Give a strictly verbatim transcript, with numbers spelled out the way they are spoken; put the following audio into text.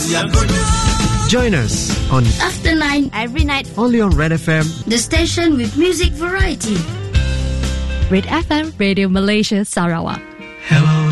Join us on After Nine every night. only on Red F M. The station with music variety. Red F M Radio Malaysia Sarawak. Hello.